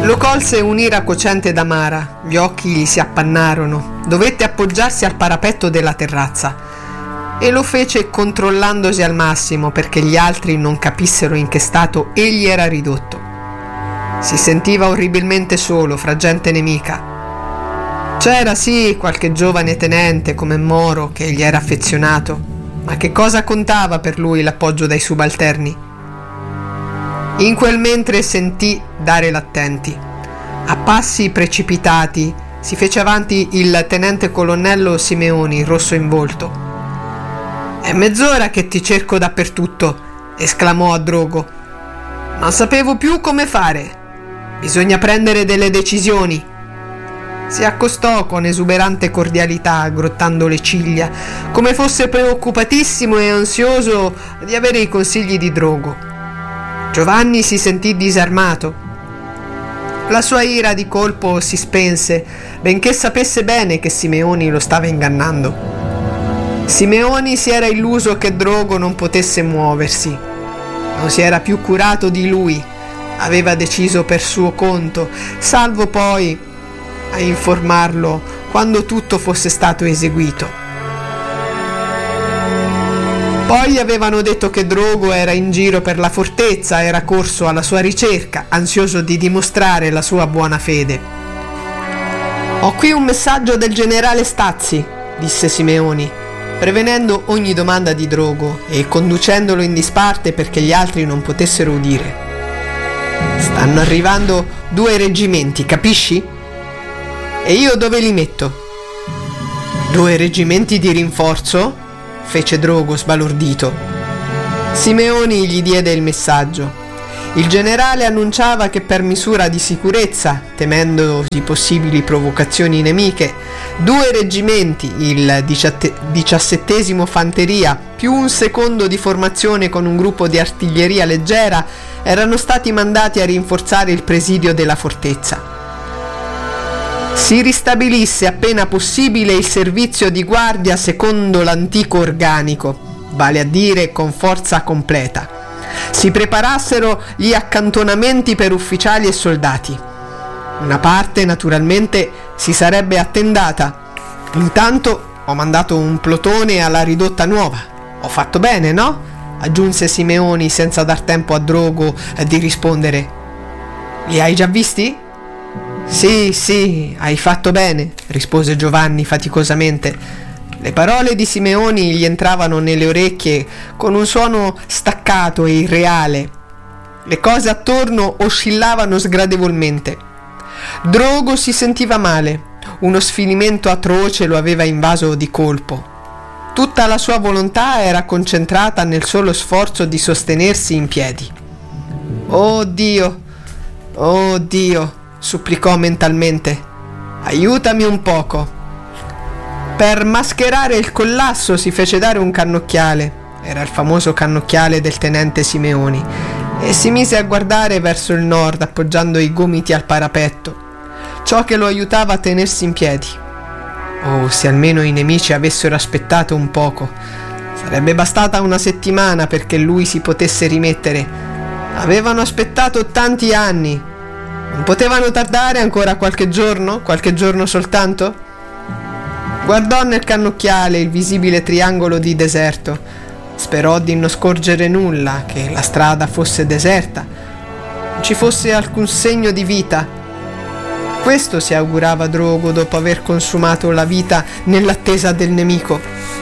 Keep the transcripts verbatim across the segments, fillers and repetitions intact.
Lo colse un'ira cocente ed amara, gli occhi gli si appannarono, dovette appoggiarsi al parapetto della terrazza e lo fece controllandosi al massimo perché gli altri non capissero in che stato egli era ridotto. Si sentiva orribilmente solo fra gente nemica. C'era sì qualche giovane tenente come Moro che gli era affezionato, ma che cosa contava per lui l'appoggio dai subalterni? In quel mentre sentì dare l'attenti. A passi precipitati si fece avanti il tenente colonnello Simeoni, rosso in volto. «È mezz'ora che ti cerco dappertutto», esclamò a Drogo. «Non sapevo più come fare. Bisogna prendere delle decisioni». Si accostò con esuberante cordialità, aggrottando le ciglia, come fosse preoccupatissimo e ansioso di avere i consigli di Drogo. Giovanni si sentì disarmato. La sua ira di colpo si spense, benché sapesse bene che Simeoni lo stava ingannando. Simeoni si era illuso che Drogo non potesse muoversi. Non si era più curato di lui. Aveva deciso per suo conto, salvo poi a informarlo quando tutto fosse stato eseguito. Poi avevano detto che Drogo era in giro per la fortezza, era corso alla sua ricerca, ansioso di dimostrare la sua buona fede. «Ho qui un messaggio del generale Stazzi», disse Simeoni, prevenendo ogni domanda di Drogo e conducendolo in disparte perché gli altri non potessero udire. «Stanno arrivando due reggimenti, capisci? E io dove li metto?» «Due reggimenti di rinforzo?» fece Drogo sbalordito. Simeoni gli diede il messaggio. Il generale annunciava che per misura di sicurezza, temendo di possibili provocazioni nemiche, due reggimenti, il diciassettesimo Fanteria più un secondo di formazione con un gruppo di artiglieria leggera, erano stati mandati a rinforzare il presidio della fortezza. Si ristabilisse appena possibile il servizio di guardia secondo l'antico organico, vale a dire con forza completa. Si preparassero gli accantonamenti per ufficiali e soldati. Una parte naturalmente si sarebbe attendata. Intanto ho mandato un plotone alla ridotta nuova. Ho fatto bene, no? Aggiunse Simeoni senza dar tempo a Drogo di rispondere. Li hai già visti? Sì, sì, hai fatto bene, rispose Giovanni faticosamente. Le parole di Simeoni gli entravano nelle orecchie con un suono staccato e irreale. Le cose attorno oscillavano sgradevolmente. Drogo si sentiva male. Uno sfinimento atroce lo aveva invaso di colpo. Tutta la sua volontà era concentrata nel solo sforzo di sostenersi in piedi. «Oh Dio! Oh Dio!» supplicò mentalmente. «Aiutami un poco». Per mascherare il collasso si fece dare un cannocchiale. Era il famoso cannocchiale del tenente Simeoni, e si mise a guardare verso il nord appoggiando i gomiti al parapetto, ciò che lo aiutava a tenersi in piedi. Oh, se almeno i nemici avessero aspettato un poco. Sarebbe bastata una settimana perché lui si potesse rimettere. Avevano aspettato tanti anni. Non potevano tardare ancora qualche giorno? Qualche giorno soltanto? Guardò nel cannocchiale il visibile triangolo di deserto. Sperò di non scorgere nulla, che la strada fosse deserta, non ci fosse alcun segno di vita. Questo si augurava Drogo dopo aver consumato la vita nell'attesa del nemico.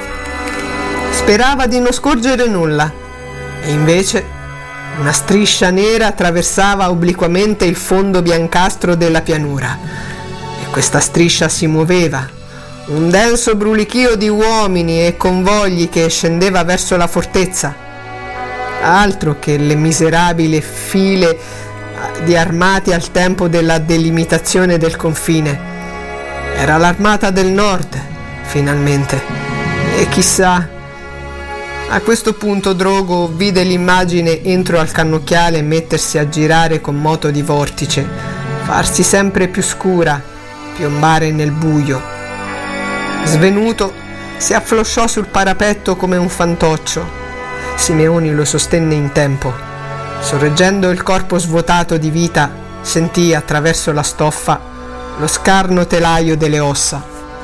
Sperava di non scorgere nulla, e invece una striscia nera attraversava obliquamente il fondo biancastro della pianura, e questa striscia si muoveva, un denso brulichio di uomini e convogli che scendeva verso la fortezza. Altro che le miserabili file di armati al tempo della delimitazione del confine. Era l'armata del nord, finalmente, e chissà. A questo punto Drogo vide l'immagine entro al cannocchiale e mettersi a girare con moto di vortice, farsi sempre più scura, piombare nel buio. Svenuto, si afflosciò sul parapetto come un fantoccio. Simeoni lo sostenne in tempo. Sorreggendo il corpo svuotato di vita, sentì attraverso la stoffa lo scarno telaio delle ossa.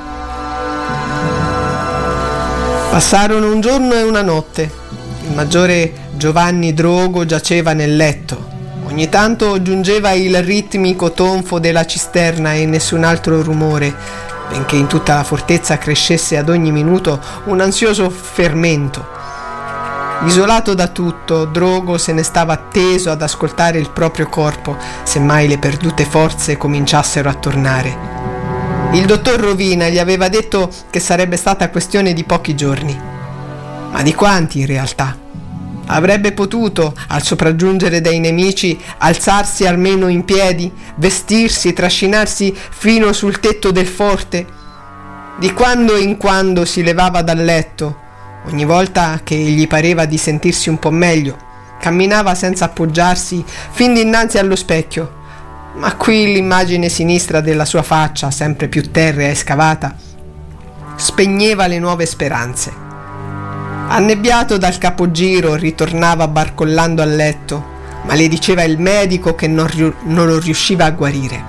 Passarono un giorno e una notte. Il maggiore Giovanni Drogo giaceva nel letto. Ogni tanto giungeva il ritmico tonfo della cisterna e nessun altro rumore, benché in tutta la fortezza crescesse ad ogni minuto un ansioso fermento. Isolato da tutto, Drogo se ne stava teso ad ascoltare il proprio corpo, semmai le perdute forze cominciassero a tornare. Il dottor Rovina gli aveva detto che sarebbe stata questione di pochi giorni. Ma di quanti in realtà? Avrebbe potuto, al sopraggiungere dei nemici, alzarsi almeno in piedi, vestirsi, trascinarsi fino sul tetto del forte? Di quando in quando si levava dal letto, ogni volta che gli pareva di sentirsi un po' meglio, camminava senza appoggiarsi fin dinanzi allo specchio, ma qui l'immagine sinistra della sua faccia, sempre più terrea e scavata, spegneva le nuove speranze. Annebbiato dal capogiro, ritornava barcollando a letto, ma le diceva il medico che non, riu- non lo riusciva a guarire.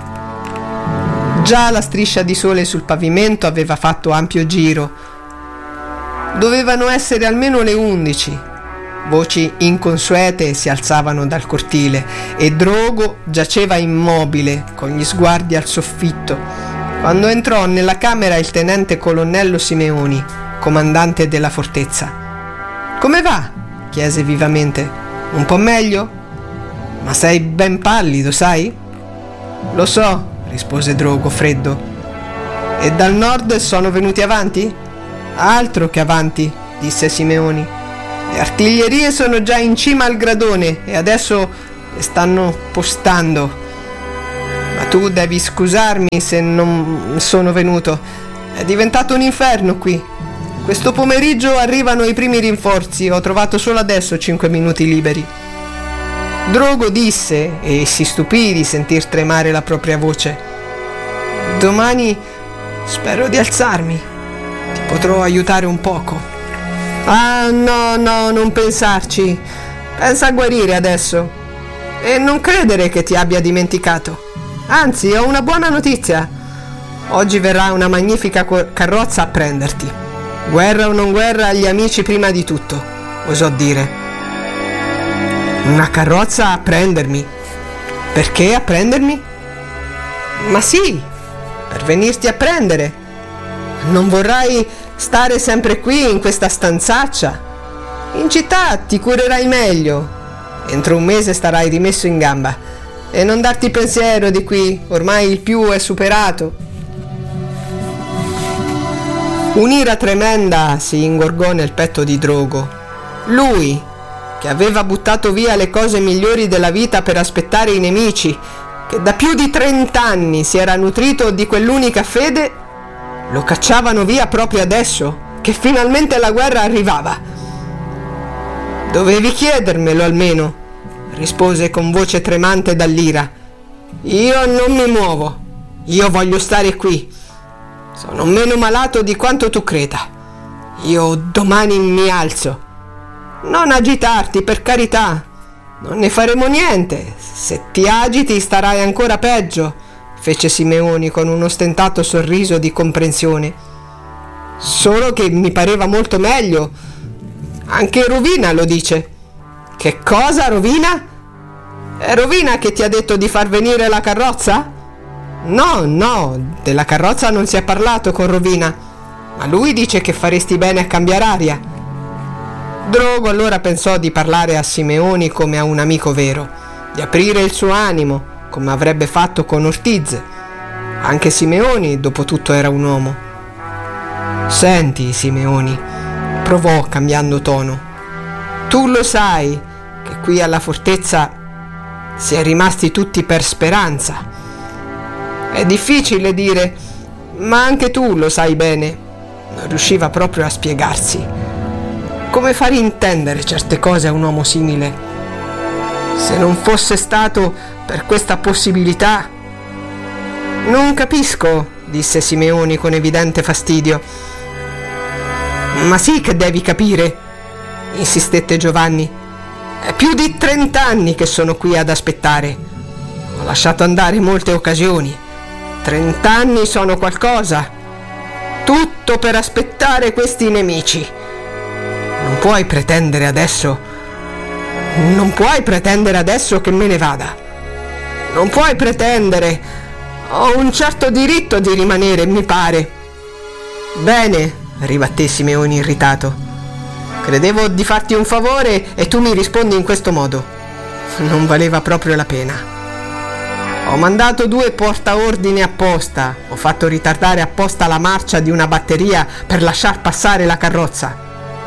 Già la striscia di sole sul pavimento aveva fatto ampio giro. Dovevano essere almeno le undici. Voci inconsuete si alzavano dal cortile e Drogo giaceva immobile, con gli sguardi al soffitto, quando entrò nella camera il tenente colonnello Simeoni, comandante della fortezza. «Come va?» chiese vivamente. «Un po' meglio? Ma sei ben pallido, sai?» «Lo so», rispose Drogo freddo. «E dal nord sono venuti avanti?» «Altro che avanti», disse Simeoni. «Le artiglierie sono già in cima al gradone e adesso le stanno postando. Ma tu devi scusarmi se non sono venuto. È diventato un inferno qui. Questo pomeriggio arrivano i primi rinforzi, ho trovato solo adesso cinque minuti liberi». Drogo disse, e si stupì di sentir tremare la propria voce: «Domani spero di alzarmi. Ti potrò aiutare un poco». «Ah, no, no, non pensarci. Pensa a guarire adesso. E non credere che ti abbia dimenticato. Anzi, ho una buona notizia. Oggi verrà una magnifica carrozza a prenderti. Guerra o non guerra, agli amici prima di tutto, osò dire». «Una carrozza a prendermi? Perché a prendermi?» «Ma sì, per venirti a prendere. Non vorrai stare sempre qui in questa stanzaccia. In città ti curerai meglio. Entro un mese starai rimesso in gamba. E non darti pensiero di qui, ormai il più è superato». Un'ira tremenda si ingorgò nel petto di Drogo. Lui, che aveva buttato via le cose migliori della vita per aspettare i nemici, che da più di trent'anni si era nutrito di quell'unica fede, lo cacciavano via proprio adesso, che finalmente la guerra arrivava. «Dovevi chiedermelo almeno», rispose con voce tremante dall'ira. «Io non mi muovo. Io voglio stare qui. Sono meno malato di quanto tu creda. Io domani mi alzo». «Non agitarti, per carità. Non ne faremo niente. Se ti agiti starai ancora peggio», fece Simeoni con un ostentato sorriso di comprensione. «Solo che mi pareva molto meglio. Anche Rovina lo dice». «Che cosa, Rovina? È Rovina che ti ha detto di far venire la carrozza?» «No, no, della carrozza non si è parlato con Rovina, ma lui dice che faresti bene a cambiare aria». Drogo allora pensò di parlare a Simeoni come a un amico vero, di aprire il suo animo, come avrebbe fatto con Ortiz. Anche Simeoni, dopo tutto, era un uomo. «Senti, Simeoni», provò cambiando tono, «tu lo sai che qui alla fortezza si è rimasti tutti per speranza. È difficile dire, ma anche tu lo sai bene». Non riusciva proprio a spiegarsi. Come far intendere certe cose a un uomo simile? Se non fosse stato per questa possibilità... «Non capisco», disse Simeoni con evidente fastidio. «Ma sì che devi capire», insistette Giovanni. «È più di trent'anni che sono qui ad aspettare. Ho lasciato andare molte occasioni. Trent'anni sono qualcosa. Tutto per aspettare questi nemici. Non puoi pretendere adesso. Non puoi pretendere adesso che me ne vada. Non puoi pretendere. Ho un certo diritto di rimanere, mi pare. Bene, ribatté Simeoni irritato. Credevo di farti un favore e tu mi rispondi in questo modo. Non valeva proprio la pena. Ho mandato due portaordine apposta. Ho fatto ritardare apposta la marcia di una batteria per lasciar passare la carrozza.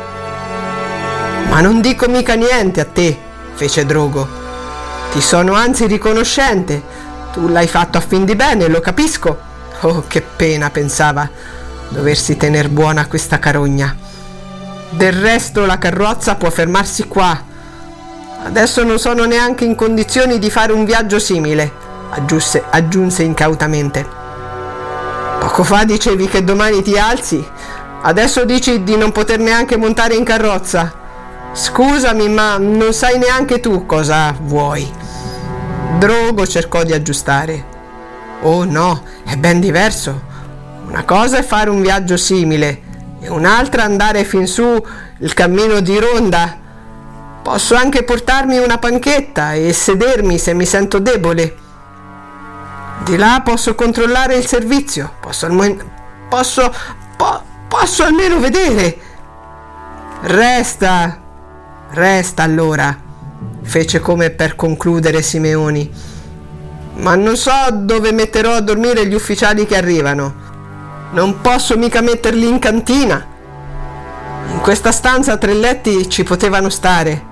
Ma non dico mica niente a te, fece Drogo. Ti sono anzi riconoscente. Tu l'hai fatto a fin di bene, lo capisco. Oh, che pena, pensava, doversi tener buona questa carogna. Del resto la carrozza può fermarsi qua. Adesso non sono neanche in condizioni di fare un viaggio simile. Aggiunse, aggiunse incautamente. Poco fa dicevi che domani ti alzi, adesso dici di non poter neanche montare in carrozza. Scusami, ma non sai neanche tu cosa vuoi. Drogo cercò di aggiustare. Oh no, è ben diverso. Una cosa è fare un viaggio simile e un'altra andare fin su il cammino di ronda. Posso anche portarmi una panchetta e sedermi se mi sento debole. Di là posso controllare il servizio, posso almeno, posso, po, posso almeno vedere. Resta, resta allora, fece come per concludere Simeoni. Ma non so dove metterò a dormire gli ufficiali che arrivano. Non posso mica metterli in cantina. In questa stanza tre letti ci potevano stare.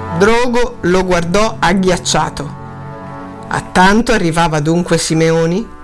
Drogo lo guardò agghiacciato. A tanto arrivava dunque Simeoni?